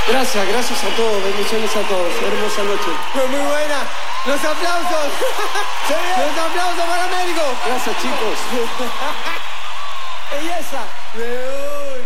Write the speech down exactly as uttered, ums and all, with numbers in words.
Gracias, gracias a todos, bendiciones a todos. Hermosa noche. Fue muy buena. Los aplausos. Los aplausos para Américo. Gracias, chicos. Belleza.